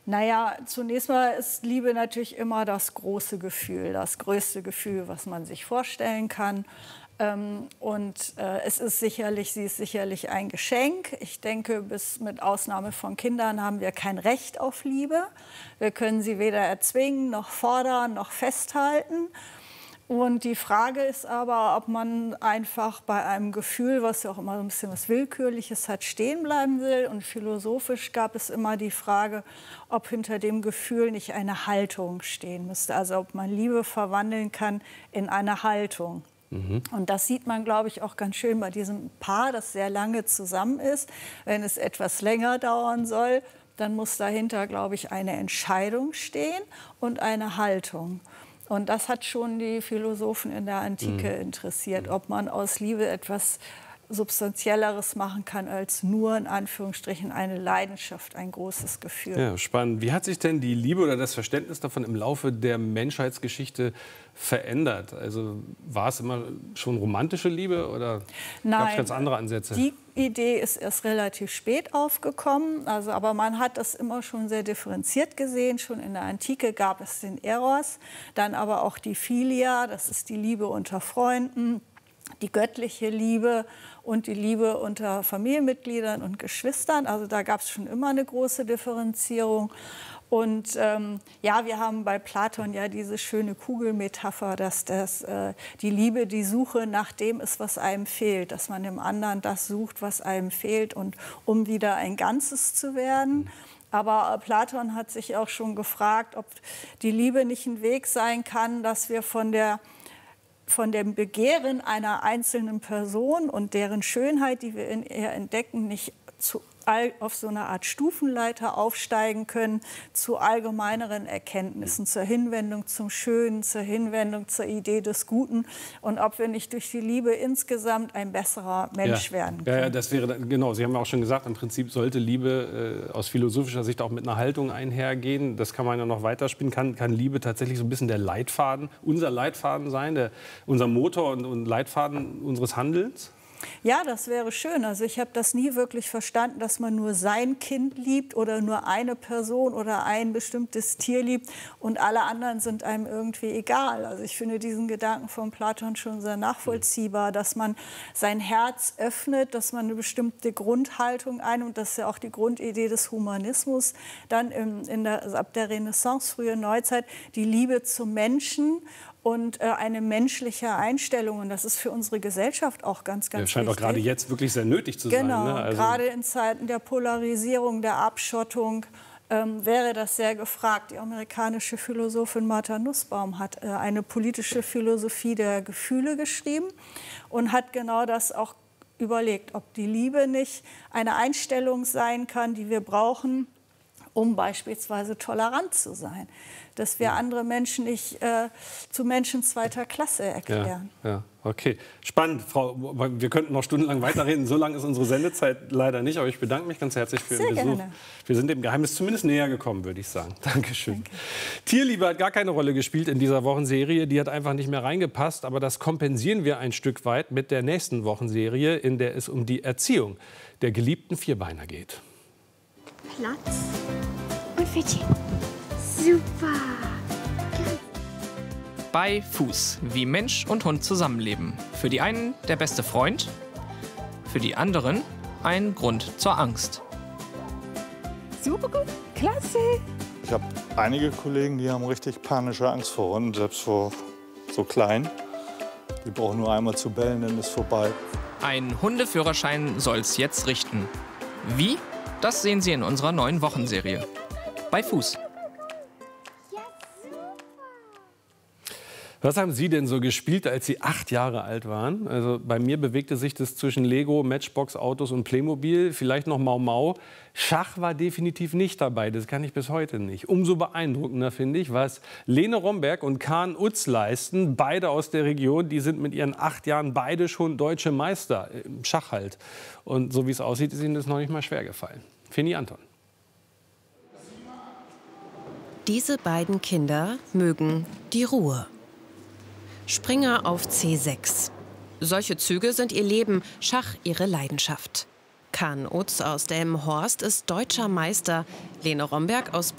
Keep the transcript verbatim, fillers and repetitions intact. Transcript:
Naja, zunächst mal ist Liebe natürlich immer das große Gefühl, das größte Gefühl, was man sich vorstellen kann. Ähm, und äh, es ist sicherlich, sie ist sicherlich ein Geschenk. Ich denke, bis mit Ausnahme von Kindern haben wir kein Recht auf Liebe. Wir können sie weder erzwingen, noch fordern, noch festhalten. Und die Frage ist aber, ob man einfach bei einem Gefühl, was ja auch immer so ein bisschen was Willkürliches hat, stehen bleiben will. Und philosophisch gab es immer die Frage, ob hinter dem Gefühl nicht eine Haltung stehen müsste. Also ob man Liebe verwandeln kann in eine Haltung. Mhm. Und das sieht man, glaube ich, auch ganz schön bei diesem Paar, das sehr lange zusammen ist. Wenn es etwas länger dauern soll, dann muss dahinter, glaube ich, eine Entscheidung stehen und eine Haltung. Und das hat schon die Philosophen in der Antike mhm. interessiert, ob man aus Liebe etwas Substanzielleres machen kann als nur in Anführungsstrichen eine Leidenschaft, ein großes Gefühl. Ja, spannend. Wie hat sich denn die Liebe oder das Verständnis davon im Laufe der Menschheitsgeschichte verändert? Also war es immer schon romantische Liebe oder gab es ganz andere Ansätze? Die Idee ist erst relativ spät aufgekommen, also, aber man hat das immer schon sehr differenziert gesehen. Schon in der Antike gab es den Eros, dann aber auch die Philia, das ist die Liebe unter Freunden, die göttliche Liebe und die Liebe unter Familienmitgliedern und Geschwistern. Also da gab es schon immer eine große Differenzierung. Und ähm, ja, wir haben bei Platon ja diese schöne Kugelmetapher, dass das, äh, die Liebe die Suche nach dem ist, was einem fehlt, dass man im anderen das sucht, was einem fehlt, und um wieder ein Ganzes zu werden. Aber Platon hat sich auch schon gefragt, ob die Liebe nicht ein Weg sein kann, dass wir von der von dem Begehren einer einzelnen Person und deren Schönheit, die wir in ihr entdecken, nicht zu, auf so eine Art Stufenleiter aufsteigen können zu allgemeineren Erkenntnissen, zur Hinwendung zum Schönen, zur Hinwendung zur Idee des Guten, und ob wir nicht durch die Liebe insgesamt ein besserer Mensch ja. werden können. Ja, das wäre, genau, Sie haben ja auch schon gesagt, im Prinzip sollte Liebe äh, aus philosophischer Sicht auch mit einer Haltung einhergehen. Das kann man ja noch weiterspielen. Kann, kann Liebe tatsächlich so ein bisschen der Leitfaden, unser Leitfaden sein, der, unser Motor und, und Leitfaden unseres Handelns? Ja, das wäre schön. Also ich habe das nie wirklich verstanden, dass man nur sein Kind liebt oder nur eine Person oder ein bestimmtes Tier liebt und alle anderen sind einem irgendwie egal. Also ich finde diesen Gedanken von Platon schon sehr nachvollziehbar, dass man sein Herz öffnet, dass man eine bestimmte Grundhaltung einnimmt. Das ist ja auch die Grundidee des Humanismus. Dann im, in der, also ab der Renaissance, frühe Neuzeit, die Liebe zum Menschen und äh, eine menschliche Einstellung. Und das ist für unsere Gesellschaft auch ganz, ganz wichtig. Das scheint auch gerade jetzt wirklich sehr nötig zu sein. Genau, Ne? Also gerade in Zeiten der Polarisierung, der Abschottung ähm, wäre das sehr gefragt. Die amerikanische Philosophin Martha Nussbaum hat äh, eine politische Philosophie der Gefühle geschrieben und hat genau das auch überlegt, ob die Liebe nicht eine Einstellung sein kann, die wir brauchen, um beispielsweise tolerant zu sein. Dass wir andere Menschen nicht äh, zu Menschen zweiter Klasse erklären. Ja, ja, okay. Spannend, Frau. Wir könnten noch stundenlang weiterreden. So lang ist unsere Sendezeit leider nicht. Aber ich bedanke mich ganz herzlich für Ihren Besuch. Gerne. Wir sind dem Geheimnis zumindest näher gekommen, würde ich sagen. Dankeschön. Danke. Tierliebe hat gar keine Rolle gespielt in dieser Wochenserie. Die hat einfach nicht mehr reingepasst. Aber das kompensieren wir ein Stück weit mit der nächsten Wochenserie, in der es um die Erziehung der geliebten Vierbeiner geht. Platz und Fittchen. Super. Bei Fuß, wie Mensch und Hund zusammenleben. Für die einen der beste Freund, für die anderen ein Grund zur Angst. Super gut, klasse. Ich habe einige Kollegen, die haben richtig panische Angst vor Hunden, selbst vor so kleinen. Die brauchen nur einmal zu bellen, dann ist vorbei. Ein Hundeführerschein soll's jetzt richten. Wie? Das sehen Sie in unserer neuen Wochenserie. Bei Fuß. Was haben Sie denn so gespielt, als Sie acht Jahre alt waren? Also bei mir bewegte sich das zwischen Lego, Matchbox, Autos und Playmobil, vielleicht noch Mau Mau. Schach war definitiv nicht dabei, das kann ich bis heute nicht. Umso beeindruckender finde ich, was Lene Romberg und Kahn Utz leisten, beide aus der Region. Die sind mit ihren acht Jahren beide schon deutsche Meister im Schach halt. Und so wie es aussieht, ist ihnen das noch nicht mal schwer gefallen. Fini Anton. Diese beiden Kinder mögen die Ruhe. Springer auf C sechs. Solche Züge sind ihr Leben, Schach ihre Leidenschaft. Kahn Utz aus Delmenhorst ist deutscher Meister. Lene Romberg aus